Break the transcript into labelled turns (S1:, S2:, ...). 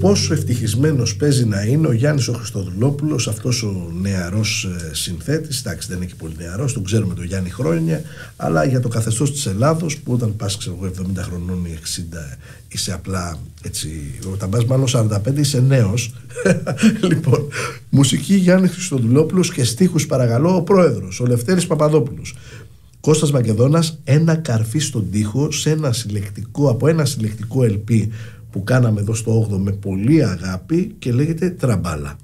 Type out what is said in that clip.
S1: πόσο ευτυχισμένος παίζει να είναι ο Γιάννης ο Χριστοδουλόπουλος, αυτός ο νεαρός συνθέτης. Εντάξει, δεν είναι και πολύ νεαρός, τον ξέρουμε τον Γιάννη χρόνια, αλλά για το καθεστώς της Ελλάδος, που όταν πας, ξέρω εγώ, 70 χρονών ή 60, είσαι απλά έτσι, όταν πας μάλλον 45 είσαι νέος. Λοιπόν, μουσική Γιάννη Χριστοδουλόπουλος και στίχους, παρακαλώ, ο πρόεδρος, ο Λευτέρης Παπαδόπουλος. Κώστας Μακεδόνας, ένα καρφί στον τοίχο, από ένα συλλεκτικό LP που κάναμε εδώ στο 8 με πολύ αγάπη και λέγεται Τραμπάλα.